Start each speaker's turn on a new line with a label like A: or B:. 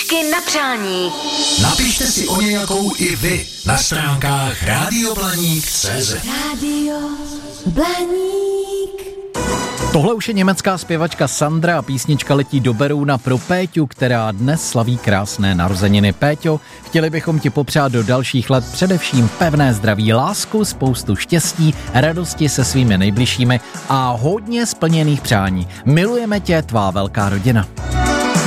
A: Písničky na přání.
B: Napište si o nějakou i vy na stránkách radioblaník.cz.
C: Rádio Blaník.
D: Tohle už je německá zpěvačka Sandra a písnička letí do Berouna pro Péťu, která dnes slaví krásné narozeniny. Péťo, chtěli bychom ti popřát do dalších let především pevné zdraví, lásku, spoustu štěstí, radosti se svými nejbližšími a hodně splněných přání. Milujeme tě, tvá velká rodina.